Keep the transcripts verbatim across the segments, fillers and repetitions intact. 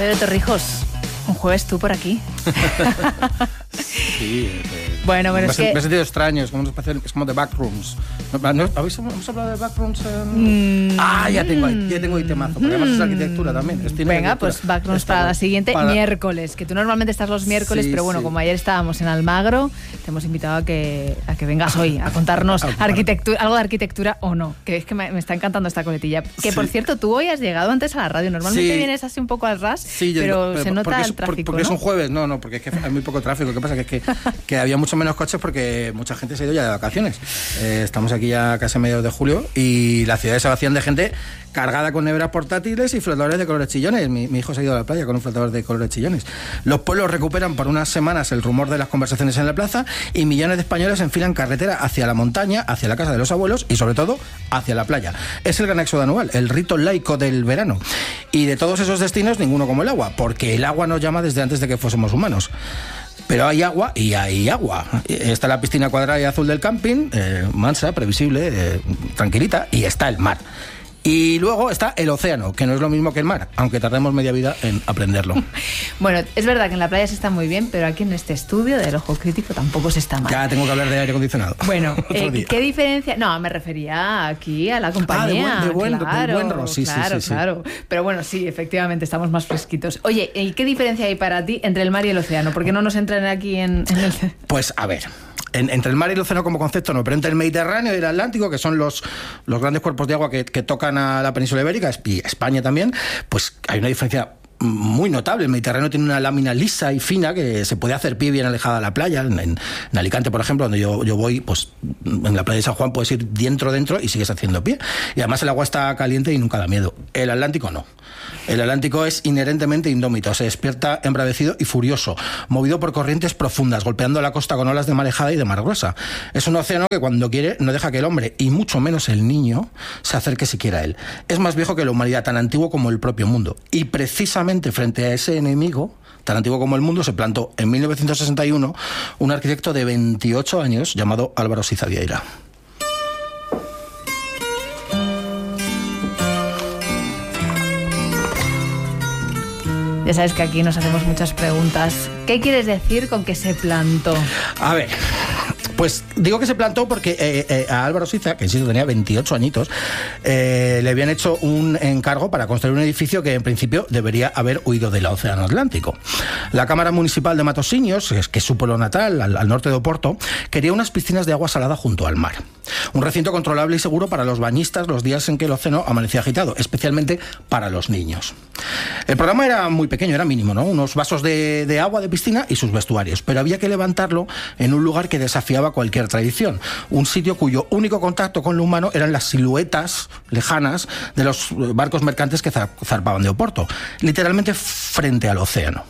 Pedro Torrijos, un jueves tú por aquí. Sí, eh, bueno, bueno, me, es que... me he sentido extraño, es como, una especie, es como de backrooms. ¿No, ¿habéis, ¿Hemos hablado de backrooms? En... Mm. Ah, ya tengo ahí, ya tengo ahí temazo, porque además es arquitectura también. Es Venga, arquitectura. pues backrooms para la siguiente para... miércoles, que tú normalmente estás los miércoles, sí, pero bueno, sí. Como ayer estábamos en Almagro, te hemos invitado a que, a que vengas hoy a contarnos arquitectura, algo de arquitectura o no, que es que me, me está encantando esta coletilla. Que sí. Por cierto, tú hoy has llegado antes a la radio, normalmente sí. Vienes así un poco al ras, sí, pero, pero se nota el tráfico, Porque ¿no? es un jueves, no, no, porque es que hay muy poco tráfico. Lo que pasa que es que, que había mucho menos coches porque mucha gente se ha ido ya de vacaciones. Eh, estamos aquí ya casi a mediados de julio y las ciudades se vacían de gente cargada con neveras portátiles y flotadores de colores chillones. Mi, mi hijo se ha ido a la playa con un flotador de colores chillones. Los pueblos recuperan por unas semanas el rumor de las conversaciones en la plaza y millones de españoles enfilan carretera hacia la montaña, hacia la casa de los abuelos y sobre todo hacia la playa. Es el gran éxodo anual, el rito laico del verano. Y de todos esos destinos, ninguno como el agua, porque el agua nos llama desde antes de que fuésemos humanos. Pero hay agua y hay agua. Está la piscina cuadrada y azul del camping, eh, mansa, previsible, eh, tranquilita, y está el mar. Y luego está el océano, que no es lo mismo que el mar, aunque tardemos media vida en aprenderlo. Bueno, es verdad que en la playa se está muy bien, pero aquí en este estudio del Ojo Crítico tampoco se está mal. Ya tengo que hablar de aire acondicionado. Bueno, eh, ¿qué diferencia? No, me refería aquí a la compañía. Ah, de buen, de buen, claro, de buen sí, claro, sí, sí, claro. sí. Pero bueno, sí, efectivamente, estamos más fresquitos. Oye, ¿y qué diferencia hay para ti entre el mar y el océano? ¿Por qué no nos entran aquí en, en el...? Pues, a ver... En, entre el mar y el océano como concepto no, pero entre el Mediterráneo y el Atlántico, que son los, los grandes cuerpos de agua que, que tocan a la península ibérica y España también, pues hay una diferencia muy notable. El Mediterráneo tiene una lámina lisa y fina que se puede hacer pie bien alejada de la playa. En, en, en Alicante, por ejemplo, donde yo, yo voy, pues en la playa de San Juan puedes ir dentro, dentro y sigues haciendo pie. Y además el agua está caliente y nunca da miedo. El Atlántico no. El Atlántico es inherentemente indómito, se despierta embravecido y furioso, movido por corrientes profundas, golpeando la costa con olas de marejada y de mar gruesa. Es un océano que cuando quiere no deja que el hombre, y mucho menos el niño, se acerque siquiera a él. Es más viejo que la humanidad, tan antiguo como el propio mundo. Y precisamente frente a ese enemigo, tan antiguo como el mundo, se plantó en mil novecientos sesenta y uno un arquitecto de veintiocho años llamado Álvaro Siza Vieira. Ya sabes que aquí nos hacemos muchas preguntas. ¿Qué quieres decir con que se plantó? A ver, pues digo que se plantó porque eh, eh, a Álvaro Siza, que insisto tenía veintiocho añitos, eh, le habían hecho un encargo para construir un edificio que en principio debería haber huido del océano Atlántico. La Cámara Municipal de Matosiños, que es, que es su pueblo natal, al, al norte de Oporto, quería unas piscinas de agua salada junto al mar. Un recinto controlable y seguro para los bañistas los días en que el océano amanecía agitado, especialmente para los niños. El programa era muy pequeño, era mínimo, ¿no? Unos vasos de, de agua de piscina y sus vestuarios, pero había que levantarlo en un lugar que desafiaba cualquier tradición, un sitio cuyo único contacto con lo humano eran las siluetas lejanas de los barcos mercantes que zarpaban de Oporto, literalmente frente al océano.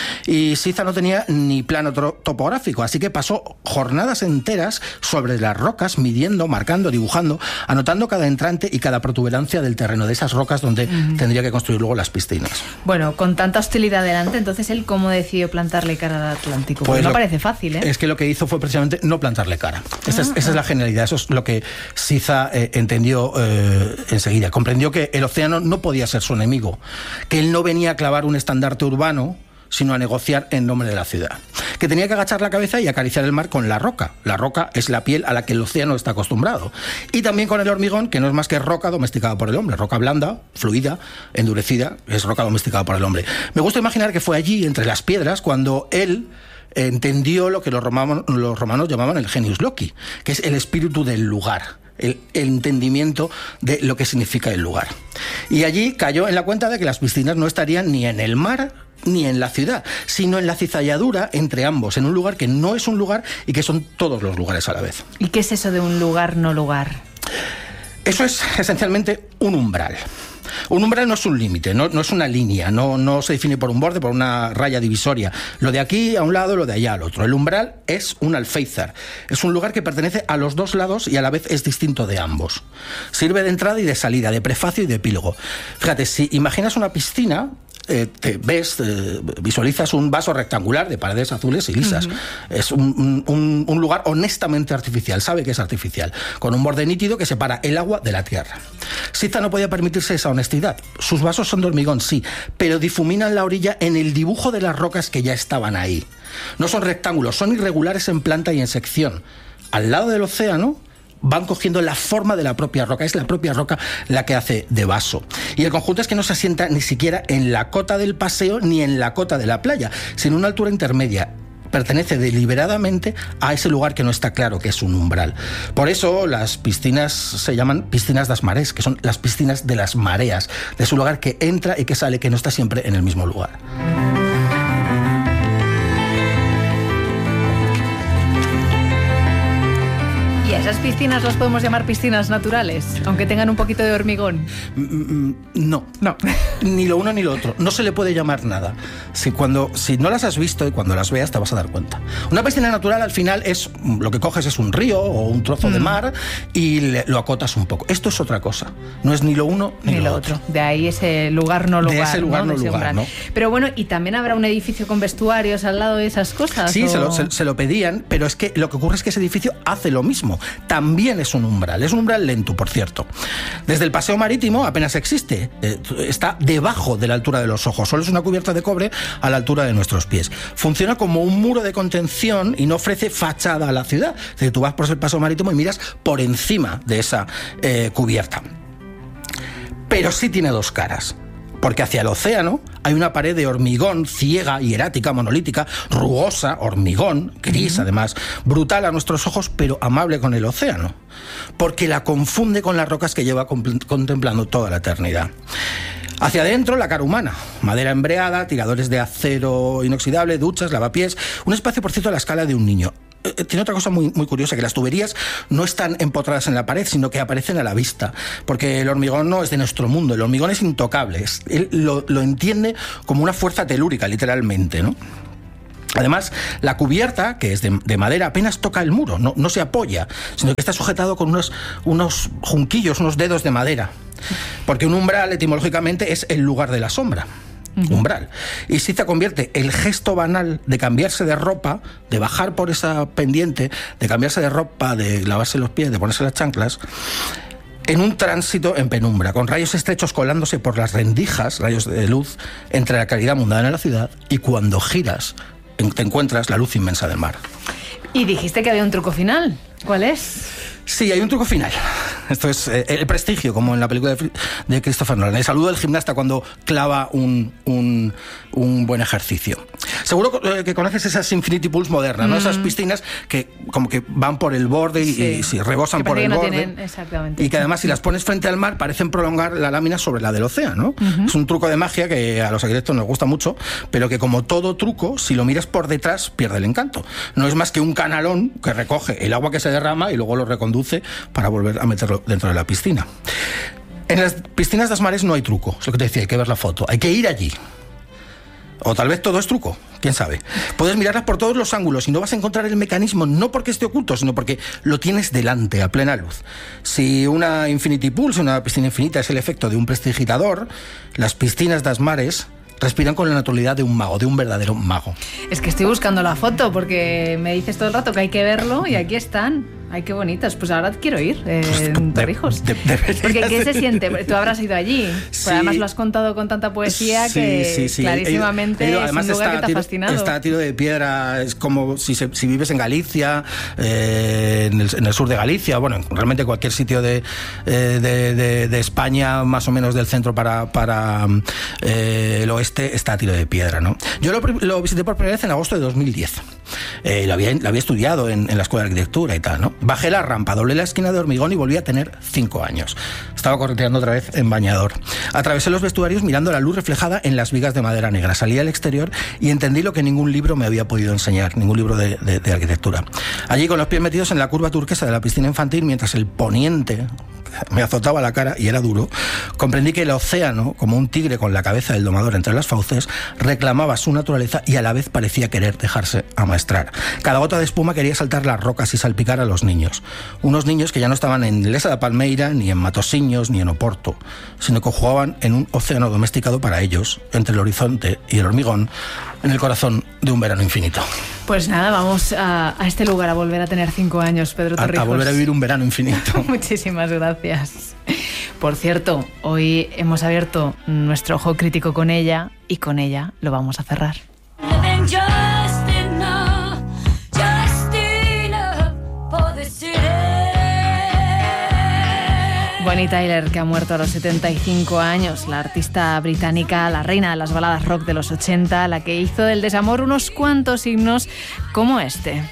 Y Siza no tenía ni plano topográfico, así que pasó jornadas enteras sobre las rocas, midiendo, marcando, dibujando, anotando cada entrante y cada protuberancia del terreno de esas rocas donde uh-huh. tendría que construir luego las piscinas. Bueno, con tanta hostilidad delante, entonces él cómo decidió plantarle cara al Atlántico, pues no lo, parece fácil, ¿eh? Es que lo que hizo fue precisamente no plantarle cara. Esa, uh-huh. es, esa es la genialidad, eso es lo que Siza eh, entendió eh, enseguida. Comprendió que el océano no podía ser su enemigo, que él no venía a clavar un estandarte urbano, sino a negociar en nombre de la ciudad. Que tenía que agachar la cabeza y acariciar el mar con la roca. La roca es la piel a la que el océano está acostumbrado. Y también con el hormigón, que no es más que roca domesticada por el hombre. Roca blanda, fluida, endurecida, es roca domesticada por el hombre. Me gusta imaginar que fue allí, entre las piedras, cuando él entendió lo que los romanos, los romanos llamaban el genius loci, que es el espíritu del lugar. El, el entendimiento de lo que significa el lugar. Y allí cayó en la cuenta de que las piscinas no estarían ni en el mar ni en la ciudad, sino en la cizalladura entre ambos, en un lugar que no es un lugar y que son todos los lugares a la vez. ¿Y qué es eso de un lugar no lugar? Eso es esencialmente un umbral. Un umbral no es un límite, no, no es una línea, no, no se define por un borde, por una raya divisoria. Lo de aquí a un lado, lo de allá al otro. El umbral es un alféizar, es un lugar que pertenece a los dos lados y a la vez es distinto de ambos. Sirve de entrada y de salida, de prefacio y de epílogo. Fíjate, si imaginas una piscina, eh, te ves, eh, visualizas un vaso rectangular de paredes azules y lisas. Uh-huh. Es un, un, un lugar honestamente artificial, sabe que es artificial, con un borde nítido que separa el agua de la tierra. Siza no podía permitirse esa honestidad. Sus vasos son de hormigón, sí, pero difuminan la orilla en el dibujo de las rocas que ya estaban ahí. No son rectángulos, son irregulares en planta y en sección. Al lado del océano van cogiendo la forma de la propia roca. Es la propia roca la que hace de vaso. Y el conjunto es que no se asienta ni siquiera en la cota del paseo ni en la cota de la playa, sino en una altura intermedia. Pertenece deliberadamente a ese lugar que no está claro que es un umbral. Por eso las piscinas se llaman piscinas das marés, que son las piscinas de las mareas, de su lugar que entra y que sale, que no está siempre en el mismo lugar. ¿Y esas piscinas las podemos llamar piscinas naturales, aunque tengan un poquito de hormigón? No, no, ni lo uno ni lo otro. No se le puede llamar nada. Si, cuando, si no las has visto y cuando las veas te vas a dar cuenta. Una piscina natural al final es, lo que coges es un río o un trozo mm. de mar y le, lo acotas un poco. Esto es otra cosa. No es ni lo uno ni, ni lo, lo otro. otro. De ahí ese lugar no lugar. De ese lugar no, no lugar, ¿no? Pero bueno, ¿y también habrá un edificio con vestuarios al lado de esas cosas? Sí, o... se, lo, se, se lo pedían, pero es que lo que ocurre es que ese edificio hace lo mismo. También es un umbral, es un umbral lento, por cierto. Desde el paseo marítimo apenas existe, eh, está debajo de la altura de los ojos, solo es una cubierta de cobre a la altura de nuestros pies. Funciona como un muro de contención y no ofrece fachada a la ciudad. Es decir, tú vas por el paseo marítimo y miras por encima de esa eh, cubierta. Pero sí tiene dos caras. Porque hacia el océano hay una pared de hormigón ciega, hierática, monolítica, rugosa, hormigón, gris uh-huh. además, brutal a nuestros ojos, pero amable con el océano, porque la confunde con las rocas que lleva contemplando toda la eternidad. Hacia adentro, la cara humana, madera embreada, tiradores de acero inoxidable, duchas, lavapiés, un espacio, por cierto, a la escala de un niño. Tiene otra cosa muy, muy curiosa, que las tuberías no están empotradas en la pared, sino que aparecen a la vista, porque el hormigón no es de nuestro mundo, el hormigón es intocable, es, él lo, lo entiende como una fuerza telúrica, literalmente, ¿no? Además, la cubierta, que es de, de madera, apenas toca el muro, no, no se apoya, sino que está sujetado con unos, unos junquillos, unos dedos de madera, porque un umbral, etimológicamente, es el lugar de la sombra. Uh-huh. Umbral. Y Siza convierte el gesto banal de cambiarse de ropa, de bajar por esa pendiente, de cambiarse de ropa, de lavarse los pies, de ponerse las chanclas, en un tránsito en penumbra, con rayos estrechos colándose por las rendijas, rayos de luz, entre la claridad mundana de la ciudad, y cuando giras, te encuentras la luz inmensa del mar. Y dijiste que había un truco final. ¿Cuál es? Sí, hay un truco final. Esto es eh, el prestigio, como en la película de, de Christopher Nolan. El saludo del gimnasta cuando clava un, un, un buen ejercicio. Seguro que conoces esas Infinity Pools modernas, mm. ¿no? Esas piscinas que como que van por el borde y, sí. y si rebosan por el no borde. Tienen, exactamente. Y que además si las pones frente al mar parecen prolongar la lámina sobre la del océano, ¿no? Uh-huh. Es un truco de magia que a los arquitectos nos gusta mucho, pero que como todo truco, si lo miras por detrás, pierde el encanto. No es más que un canalón que recoge el agua que se derrama y luego lo reconduce para volver a meterlo dentro de la piscina. En las piscinas das mares no hay truco, es lo que te decía, hay que ver la foto, hay que ir allí. O tal vez todo es truco, quién sabe. Puedes mirarlas por todos los ángulos y no vas a encontrar el mecanismo, no porque esté oculto, sino porque lo tienes delante, a plena luz. Si una Infinity Pool, si una piscina infinita es el efecto de un prestidigitador, las piscinas das mares respiran con la naturalidad de un mago, de un verdadero mago. Es que estoy buscando la foto porque me dices todo el rato que hay que verlo y aquí están. Ay, qué bonitas. Pues ahora quiero ir eh, pues en Torrijos. De, de, de, porque ¿qué se siente? Tú habrás ido allí. Sí. Pues además lo has contado con tanta poesía sí, que sí, sí. clarísimamente he ido, he ido. Además es un lugar que te tiro, ha fascinado. Está a tiro de piedra. Es como si, se, si vives en Galicia, eh, en, el, en el sur de Galicia, bueno, realmente cualquier sitio de, eh, de, de, de España, más o menos del centro para, para eh, el oeste, está a tiro de piedra, ¿no? Yo lo, lo visité por primera vez en agosto de dos mil diez. Eh, lo, había, lo había estudiado en, en la escuela de arquitectura y tal, ¿no? Bajé la rampa, doblé la esquina de hormigón y volví a tener cinco años. Estaba correteando otra vez en bañador. Atravesé los vestuarios mirando la luz reflejada en las vigas de madera negra. Salí al exterior y entendí lo que ningún libro me había podido enseñar, ningún libro de, de, de arquitectura. Allí, con los pies metidos en la curva turquesa de la piscina infantil, mientras el poniente, me azotaba la cara y era duro, comprendí que el océano, como un tigre con la cabeza del domador entre las fauces, reclamaba su naturaleza y a la vez parecía querer dejarse amaestrar. Cada gota de espuma quería saltar las rocas y salpicar a los niños. Unos niños que ya no estaban en Lesa da Palmeira, ni en Matosiños, ni en Oporto, sino que jugaban en un océano domesticado para ellos, entre el horizonte y el hormigón, en el corazón de un verano infinito. Pues nada, vamos a, a este lugar a volver a tener cinco años, Pedro Torrijos. A, a volver a vivir un verano infinito. Muchísimas gracias. Por cierto, hoy hemos abierto nuestro ojo crítico con ella y con ella lo vamos a cerrar. Bonnie Tyler, que ha muerto a los setenta y cinco años, la artista británica, la reina de las baladas rock de los ochenta, la que hizo del desamor unos cuantos himnos como este.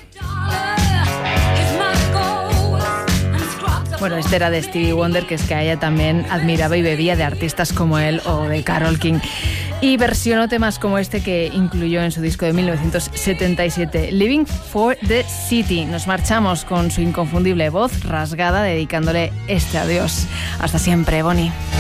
Bueno, este era de Stevie Wonder, que es que a ella también admiraba y bebía de artistas como él o de Carole King. Y versionó temas como este que incluyó en su disco de mil novecientos setenta y siete, Living for the City. Nos marchamos con su inconfundible voz rasgada, dedicándole este adiós. Hasta siempre, Bonnie.